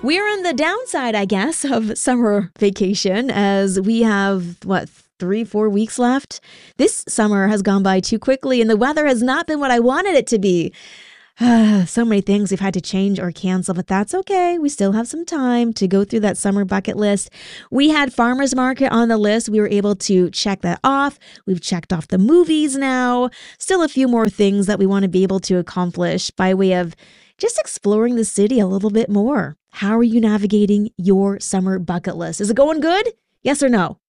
We're on the downside, I guess, of summer vacation as we have, 3-4 weeks left? This summer has gone by too quickly and the weather has not been what I wanted it to be. So many things we've had to change or cancel, but that's okay. We still have some time to go through that summer bucket list. We had farmers market on the list. We were able to check that off. We've checked off the movies now. Still a few more things that we want to be able to accomplish by way of just exploring the city a little bit more. How are you navigating your summer bucket list? Is it going good? Yes or no?